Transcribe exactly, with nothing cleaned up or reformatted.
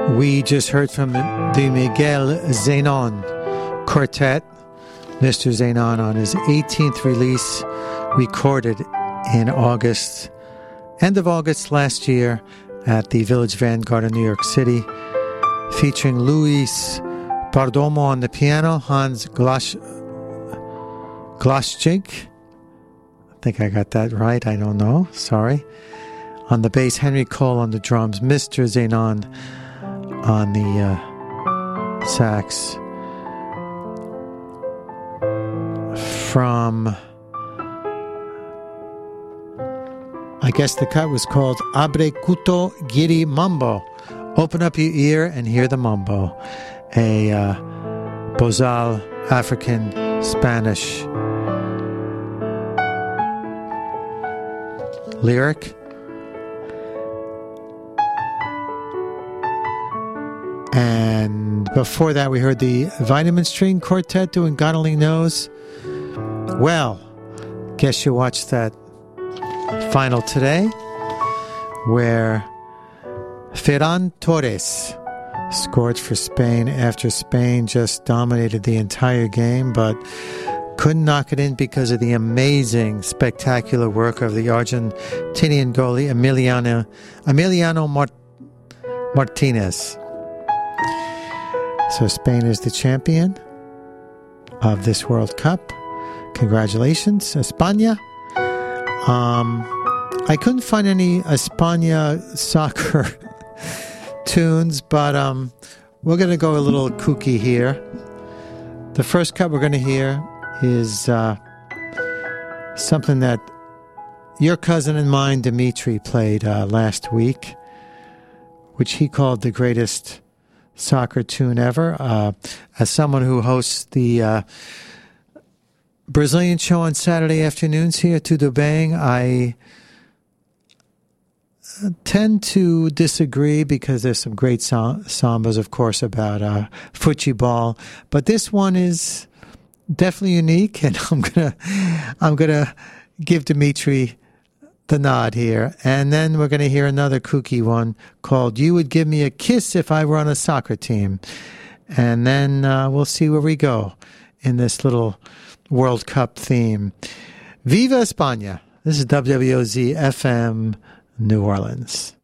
We just heard from the Miguel Zenon Quartet, Mister Zenon on his eighteenth release, recorded in August, end of August last year at the Village Vanguard in New York City, featuring Luis Perdomo on the piano, Hans Glasch, Glaschig, I think I got that right, I don't know, sorry. On the bass, Henry Cole on the drums, Mister Zenon on the uh, sax. From, I guess the cut was called Abre Kuto Giri Mambo. Open up your ear and hear the mambo. A uh, Bozal African Spanish lyric. And before that, we heard the Vitamin String Quartet doing God Only Knows. Well, guess you watched that final today, where Ferran Torres scored for Spain after Spain just dominated the entire game, but couldn't knock it in because of the amazing, spectacular work of the Argentinian goalie Emiliano, Emiliano Mart- Martinez. So Spain is the champion of this World Cup. Congratulations, España. Um, I couldn't find any España soccer tunes, but um, we're going to go a little kooky here. The first cut we're going to hear is uh, something that your cousin and mine, Dimitri, played uh, last week, which he called the greatest soccer tune ever. Uh, as someone who hosts the uh, Brazilian show on Saturday afternoons here, Tudo Bang, I tend to disagree because there's some great sam- sambas, of course, about uh, futebol, but this one is definitely unique, and I'm gonna I'm gonna give Dimitri the nod here, and then we're gonna hear another kooky one called "You Would Give Me a Kiss If I Were on a Soccer Team," and then uh, we'll see where we go in this little World Cup theme. Viva España! This is W W O Z F M, New Orleans.